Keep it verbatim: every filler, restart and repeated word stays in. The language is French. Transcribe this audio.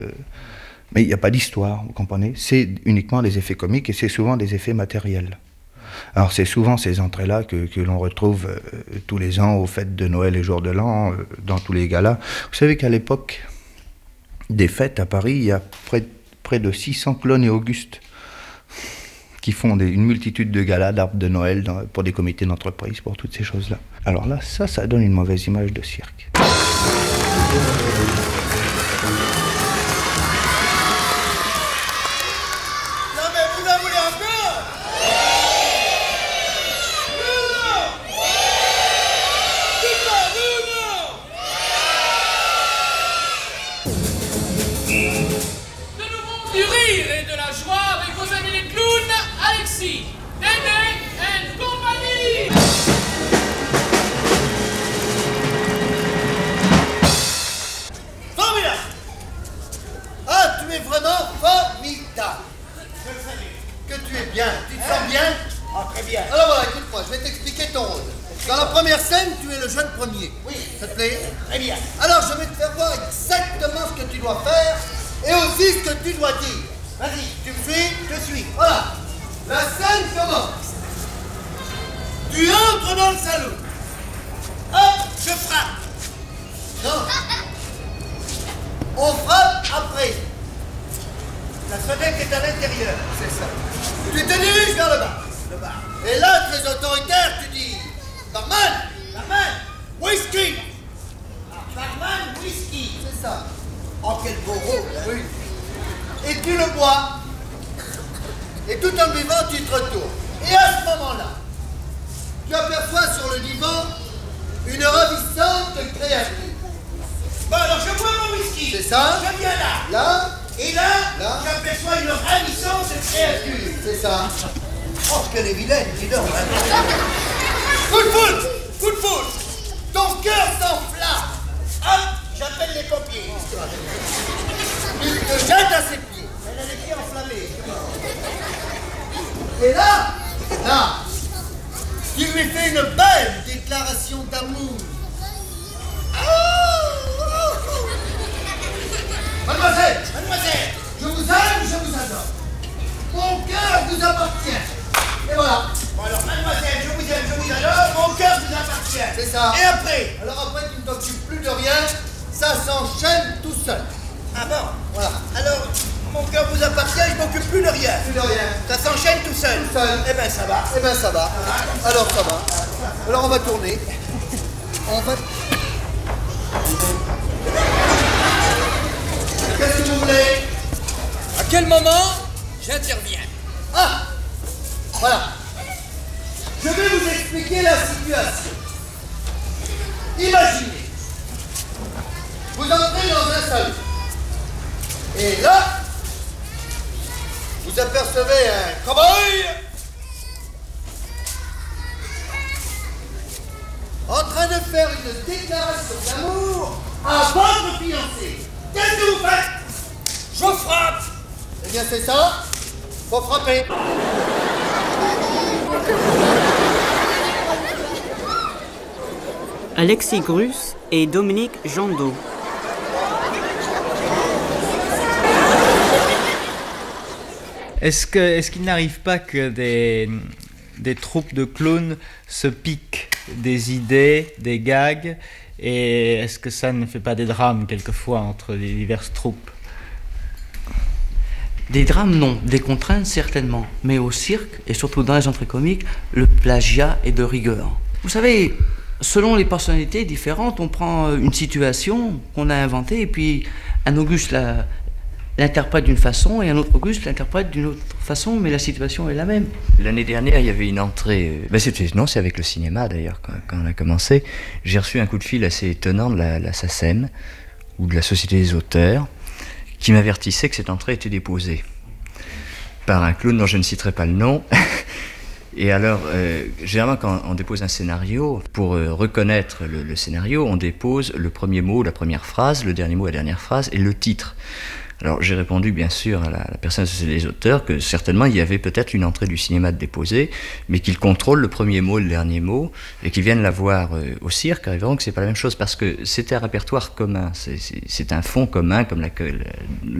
Euh, mais il n'y a pas d'histoire, vous comprenez? C'est uniquement des effets comiques et c'est souvent des effets matériels. Alors c'est souvent ces entrées-là que, que l'on retrouve euh, tous les ans aux fêtes de Noël et Jour de l'An, euh, dans tous les galas. Vous savez qu'à l'époque des fêtes à Paris, il y a près, près de six cents clones et Augustes qui font des, une multitude de galas, d'arbres de Noël dans, pour des comités d'entreprise, pour toutes ces choses-là. Alors là, ça, ça donne une mauvaise image de cirque. Dans la première scène, tu es le jeune premier. Oui. Ça te plaît? Très bien. Alors, je vais te faire voir exactement ce que tu dois faire et aussi ce que tu dois dire. Vas-y, tu me suis? Je te suis. Voilà. La scène commence. Tu entres dans le salon. Hop, je frappe. Non. On frappe après. La sonnette est à l'intérieur. C'est ça. Tu te diriges vers le bas. Le bas. Et là, très autoritaire, tu dis... Barman! Barman! Whisky! Ah, barman, whisky! C'est ça. Oh, quel beau rôle! Oui. Et tu le bois. Et tout en buvant, tu te retournes. Et à ce moment-là, tu aperçois sur le divan une ravissante créature. Bon, alors je bois mon whisky. C'est ça. Je viens là. Là. Et là, là. J'aperçois une ravissante créature. C'est ça. Oh, qu'elle est vilaine, dis donc. Coup de foule! Coup de foule! Ton cœur s'enflamme! Hop! J'appelle les pompiers! Il te jette à ses pieds! Elle a les pieds enflammés! Et là, là, tu lui fais une belle déclaration d'amour! Mademoiselle! Mademoiselle! Je vous aime, je vous adore! Mon cœur vous appartient! Et voilà! Bon alors, mademoiselle, je vous aime, je vous adore, mon cœur vous appartient. C'est ça. Et après? Alors après, tu ne t'occupes plus de rien, ça s'enchaîne tout seul. Ah bon? Voilà. Alors, mon cœur vous appartient, je ne m'occupe plus de rien. Plus de rien. Ça s'enchaîne tout seul. Tout seul. Eh ben ça va. Eh ben ça va. Ah. Alors ça va. Alors on va tourner. On va... Qu'est-ce que vous voulez? À quel moment j'interviens? Ah! Voilà. Je vais vous expliquer la situation. Imaginez, vous entrez dans un salon. Et là, vous apercevez un cow-boy en train de faire une déclaration d'amour à votre fiancé. Qu'est-ce que vous faites? Je frappe. Eh bien c'est ça, faut frapper. Alexis Grus et Dominique Jandot. Est-ce que, est-ce qu'il n'arrive pas que des, des troupes de clowns se piquent des idées, des gags, et est-ce que ça ne fait pas des drames quelquefois entre les diverses troupes? Des drames, non. Des contraintes, certainement. Mais au cirque, et surtout dans les entrées comiques, le plagiat est de rigueur. Vous savez, selon les personnalités différentes, on prend une situation qu'on a inventée, et puis un Auguste la, l'interprète d'une façon, et un autre Auguste l'interprète d'une autre façon, mais la situation est la même. L'année dernière, il y avait une entrée... Ben c'était, non, c'est avec le cinéma, d'ailleurs, quand, quand on a commencé. J'ai reçu un coup de fil assez étonnant de la, la SACEM, ou de la Société des auteurs, qui m'avertissait que cette entrée était déposée par un clown dont je ne citerai pas le nom. Et alors, euh, généralement, quand on dépose un scénario, pour euh, reconnaître le, le scénario, on dépose le premier mot, la première phrase, le dernier mot, la dernière phrase, et le titre. Alors j'ai répondu bien sûr à la, la personne associée des auteurs que certainement il y avait peut-être une entrée du cinéma de déposer, mais qu'ils contrôlent le premier mot et le dernier mot, et qu'ils viennent la voir euh, au cirque, ils verront que c'est pas la même chose, parce que c'est un répertoire commun, c'est, c'est, c'est un fond commun, comme la, la